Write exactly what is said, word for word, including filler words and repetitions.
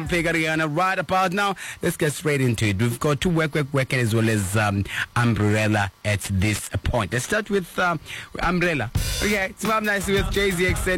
figure right about now. Let's get straight into it. We've got two work, work, work, as well as um, Umbrella at this point. Let's start with um, Umbrella. Okay, it's nice with Jay-Z X N.